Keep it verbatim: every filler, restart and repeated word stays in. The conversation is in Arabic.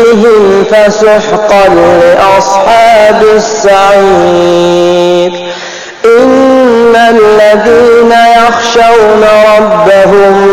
بهم فسحقا لأصحاب السعير. إن الذين يخشون ربهم